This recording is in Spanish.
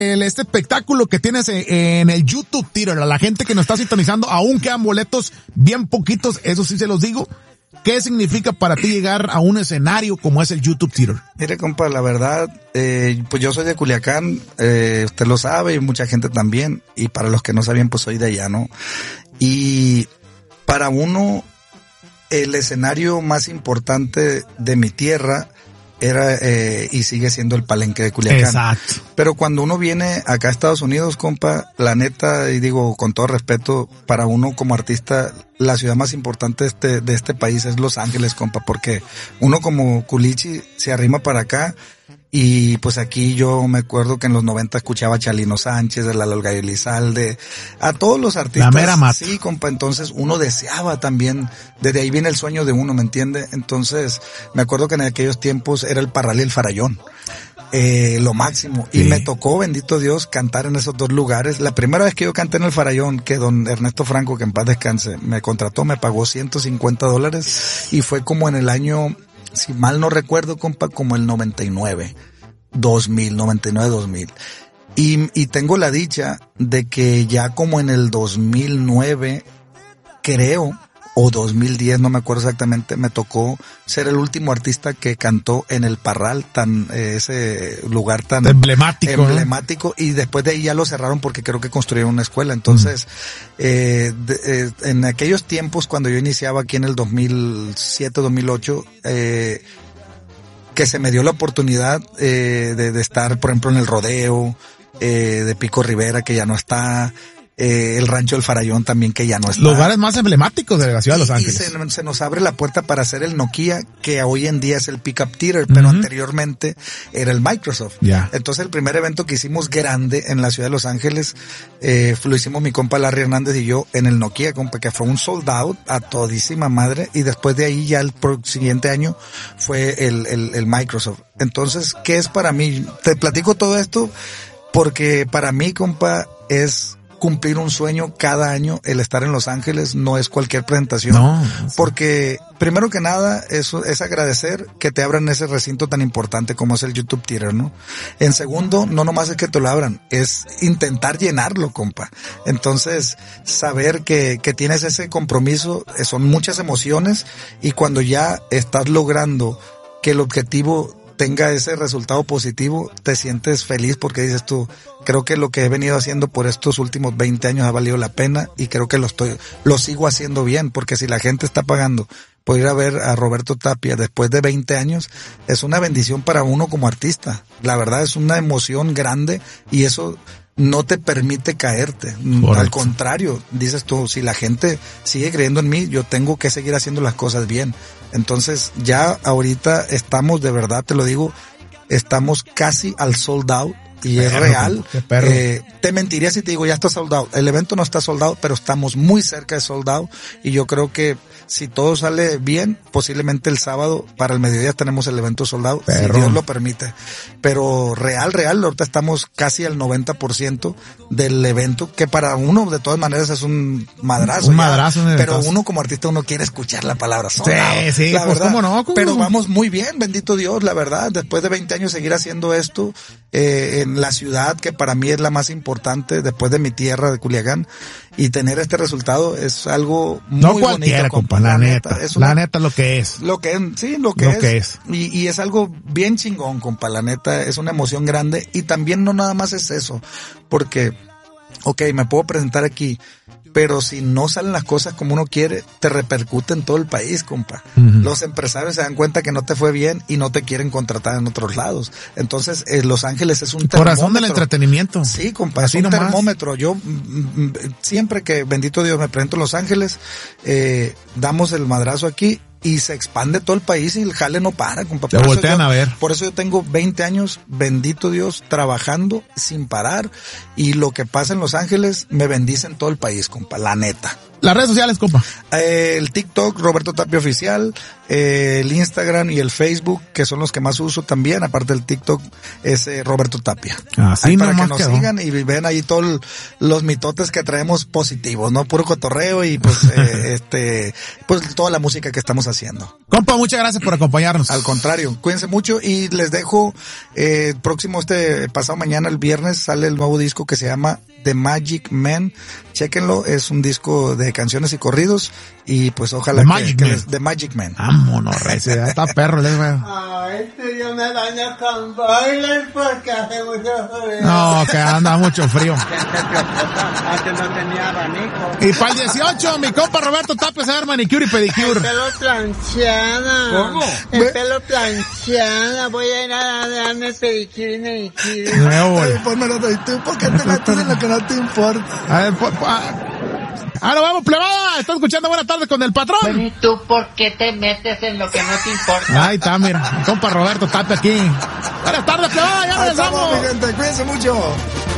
este espectáculo que tienes en el YouTube Theater. A la gente que nos está sintonizando, aún quedan boletos bien poquitos, eso sí se los digo. ¿Qué significa para ti llegar a un escenario como es el YouTube Theater? Mire, compa, la verdad, pues yo soy de Culiacán, usted lo sabe y mucha gente también, y para los que no sabían, pues soy de allá, ¿no? Y para uno, el escenario más importante de mi tierra era y sigue siendo el Palenque de Culiacán. Exacto. Pero cuando uno viene acá a Estados Unidos, compa, la neta, y digo con todo respeto, para uno como artista, la ciudad más importante de este país es Los Ángeles, compa, porque uno como culichi se arrima para acá. Y pues aquí yo me acuerdo que en los 90 escuchaba a Chalino Sánchez, de Lalo Gallo Elizalde, a todos los artistas. La mera mata. Sí, compa, entonces uno deseaba también, desde ahí viene el sueño de uno, ¿me entiende? Entonces, me acuerdo que en aquellos tiempos era el Parral y el Farallón. Lo máximo. Sí. Y me tocó, bendito Dios, cantar en esos dos lugares. La primera vez que yo canté en el Farallón, que don Ernesto Franco, que en paz descanse, me contrató, me pagó $150 y fue como en el año, si mal no recuerdo, compa, como el 99, 2000. Y tengo la dicha de que ya como en el 2009, creo, o 2010, no me acuerdo exactamente, me tocó ser el último artista que cantó en el Parral, ese lugar tan emblemático, ¿no? Y después de ahí ya lo cerraron porque creo que construyeron una escuela. Entonces, en aquellos tiempos, cuando yo iniciaba aquí en el 2007, 2008, que se me dio la oportunidad de estar, por ejemplo, en el rodeo de Pico Rivera, que ya no está, el Rancho del Farallón también, que ya no está. Lugares más emblemáticos de la ciudad de Los Ángeles. Y se nos abre la puerta para hacer el Nokia, que hoy en día es el Pickup Theater, pero anteriormente era el Microsoft. Entonces el primer evento que hicimos grande en la ciudad de Los Ángeles, lo hicimos mi compa Larry Hernández y yo en el Nokia, compa, que fue un sold out a todísima madre, y después de ahí ya el siguiente año fue el Microsoft. Entonces, ¿qué es para mí? Te platico todo esto porque para mí, compa, es cumplir un sueño cada año. El estar en Los Ángeles no es cualquier presentación. No. Porque primero que nada eso es agradecer que te abran ese recinto tan importante como es el YouTube Theater, ¿no? En segundo, no nomás es que te lo abran, es intentar llenarlo, compa. Entonces, saber que tienes ese compromiso, son muchas emociones, y cuando ya estás logrando que el objetivo tenga ese resultado positivo, te sientes feliz porque dices tú, creo que lo que he venido haciendo por estos últimos 20 años ha valido la pena, y creo que lo sigo haciendo bien, porque si la gente está pagando por ir a ver a Roberto Tapia después de 20 años, es una bendición para uno como artista. La verdad es una emoción grande, y eso no te permite caerte. Correcto. Al contrario, dices tú, si la gente sigue creyendo en mí, yo tengo que seguir haciendo las cosas bien. Entonces ya ahorita estamos, de verdad te lo digo, estamos casi al sold out. Y es real. Te mentiría si te digo ya está sold out. El evento no está sold out, pero estamos muy cerca de sold out, y yo creo que si todo sale bien, posiblemente el sábado para el mediodía tenemos el evento sold out, si Dios lo permite. Pero real, ahorita estamos casi al 90% del evento, que para uno de todas maneras es un madrazo. Pero uno como artista, uno quiere escuchar la palabra sold out. Sí, la pues verdad. ¿Cómo no? Pero vamos muy bien, bendito Dios, la verdad. Después de 20 años seguir haciendo esto, en la ciudad que para mí es la más importante después de mi tierra de Culiacán, y tener este resultado es algo muy bonito, compa, la neta. La neta lo que es. Lo que es. Y es algo bien chingón, compa, la neta, es una emoción grande. Y también no nada más es eso, porque, me puedo presentar aquí, pero si no salen las cosas como uno quiere, te repercute en todo el país, compa. Los empresarios se dan cuenta que no te fue bien y no te quieren contratar en otros lados. Entonces, Los Ángeles es un termómetro. Corazón del entretenimiento. Sí, compa, es un termómetro. Yo, siempre que, bendito Dios, me presento en Los Ángeles, damos el madrazo aquí, y se expande todo el país, y el jale no para, compa. Te voltean a ver. Por eso yo tengo 20 años, bendito Dios, trabajando sin parar, y lo que pasa en Los Ángeles me bendice en todo el país, compa, la neta. Las redes sociales, compa. El TikTok, Roberto Tapia Oficial, el Instagram y el Facebook, que son los que más uso también, aparte del TikTok, es Roberto Tapia. Así para que nos quedó. sigan y ven ahí todos los mitotes que traemos positivos, ¿no? Puro cotorreo y pues, pues toda la música que estamos haciendo. Compa, muchas gracias por acompañarnos. Al contrario, cuídense mucho y les dejo, próximo pasado mañana, el viernes, sale el nuevo disco que se llama The Magic Man. Chéquenlo, es un disco de canciones y corridos y pues ojalá The Magic Man. Vámonos, Reyes, ya está perro, les veo. Yo me baño con boiler porque hace mucho frío. No, que anda mucho frío. Antes no tenía abanico. Y para el 18, mi compa Roberto Tapia se va a dar manicure y pedicure. El pelo planchada. ¿Cómo? El pelo planchada. Voy a ir a darme pedicure y manicure. ¿Tú por qué te metes en lo que no te importa? A ver, ahora vamos, plebada. Está escuchando Buenas Tardes con el patrón. Bueno, ¿y tú por qué te metes en lo que no te importa? Ahí está, mira. Mi compa Roberto Tapia aquí. Buenas tardes, plebada. Ya regresamos. Mi gente, cuídense mucho.